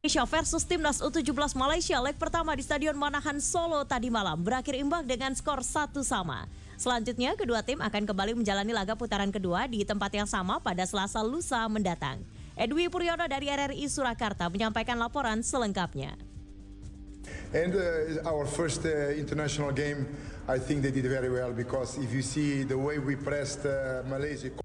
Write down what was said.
Indonesia versus Timnas U17 Malaysia leg pertama di Stadion Manahan Solo tadi malam berakhir imbang dengan skor 1-1. Selanjutnya kedua tim akan kembali menjalani laga putaran kedua di tempat yang sama pada Selasa lusa mendatang. Edwi Puryono dari RRI Surakarta menyampaikan laporan selengkapnya. And our first international game, I think they did very well because if you see the way we pressed Malaysia.